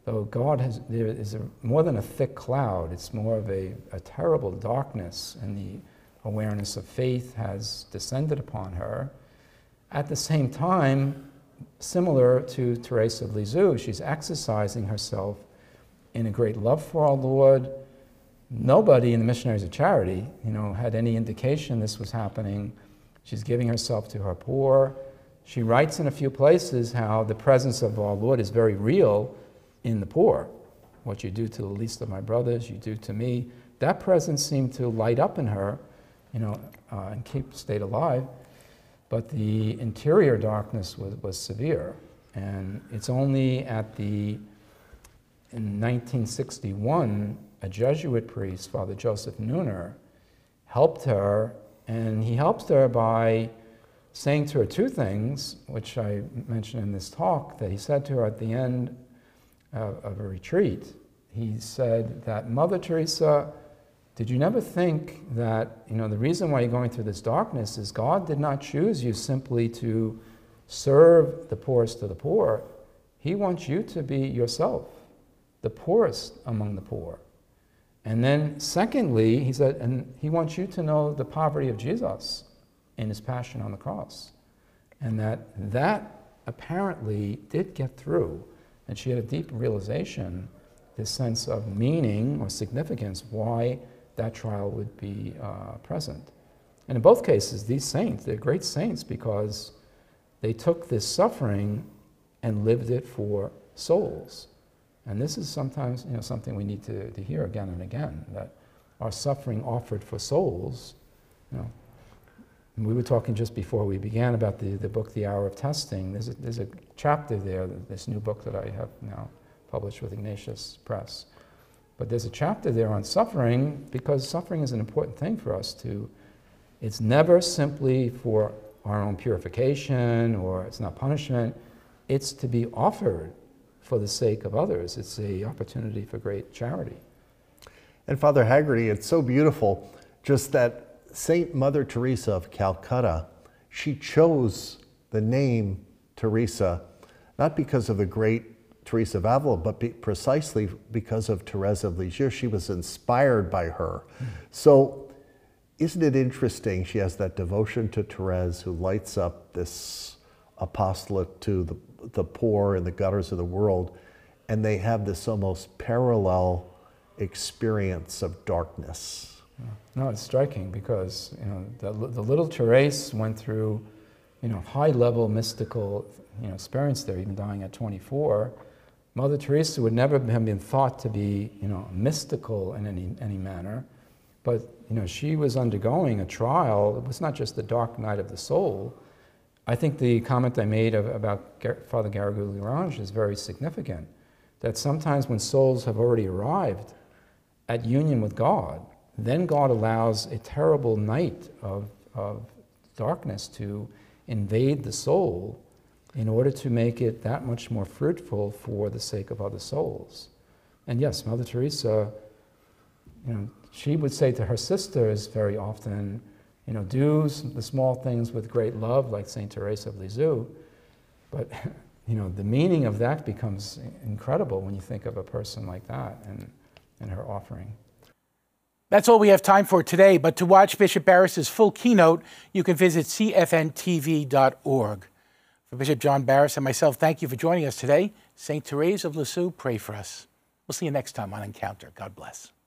though there is more than a thick cloud, it's more of a terrible darkness, and the awareness of faith has descended upon her. At the same time, similar to Teresa of Lisieux, she's exercising herself in a great love for our Lord. Nobody in the Missionaries of Charity, had any indication this was happening. She's giving herself to her poor. She writes in a few places how the presence of our Lord is very real in the poor. What you do to the least of my brothers, you do to me. That presence seemed to light up in her, and stayed alive. But the interior darkness was severe. And it's only in 1961, a Jesuit priest, Father Joseph Neuner, helped her, and he helped her by saying to her two things, which I mentioned in this talk, that he said to her at the end of a retreat. He said that, Mother Teresa, did you never think that, the reason why you're going through this darkness is God did not choose you simply to serve the poorest of the poor. He wants you to be yourself, the poorest among the poor. And then secondly, he said, and he wants you to know the poverty of Jesus in his passion on the cross. And that apparently did get through. And she had a deep realization, this sense of meaning or significance, why that trial would be present. And in both cases, these saints, they're great saints because they took this suffering and lived it for souls. And this is sometimes something we need to hear again and again, that our suffering offered for souls. And we were talking just before we began about the book, The Hour of Testing. There's a chapter there, this new book that I have now published with Ignatius Press. But there's a chapter there on suffering, because suffering is an important thing for us it's never simply for our own purification, or it's not punishment. It's to be offered for the sake of others. It's an opportunity for great charity. And Father Haggerty, it's so beautiful, just that Saint Mother Teresa of Calcutta, she chose the name Teresa, not because of the great Teresa of Avila, but precisely because of Teresa of Lisieux. She was inspired by her. So isn't it interesting, she has that devotion to Therese, who lights up this apostolate to the poor in the gutters of the world, and they have this almost parallel experience of darkness. No, it's striking because the little Therese went through high-level mystical experience there, even dying at 24. Mother Teresa would never have been thought to be mystical in any manner, but she was undergoing a trial. It was not just the dark night of the soul. I think the comment I made about Father Garrigou-Lagrange is very significant, that sometimes when souls have already arrived at union with God, then God allows a terrible night of darkness to invade the soul in order to make it that much more fruitful for the sake of other souls. And yes, Mother Teresa, she would say to her sisters very often, do the small things with great love, like Saint Teresa of Lisieux. But the meaning of that becomes incredible when you think of a person like that and her offering. That's all we have time for today, but to watch Bishop Barris's full keynote, you can visit cfntv.org. For Bishop John Barris and myself, thank you for joining us today. St. Therese of Lisieux, pray for us. We'll see you next time on Encounter. God bless.